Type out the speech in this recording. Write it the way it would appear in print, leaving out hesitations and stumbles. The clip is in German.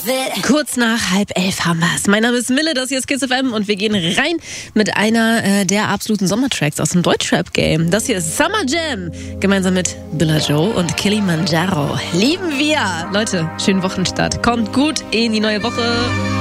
Kurz nach 10:30 haben wir es. Mein Name ist Mille, das hier ist Kiss FM und wir gehen rein mit einer der absoluten Sommertracks aus dem Deutschrap-Game. Das hier ist Summer Jam, gemeinsam mit Billa Joe und Kilimanjaro. Lieben wir! Leute, schönen Wochenstart. Kommt gut in die neue Woche.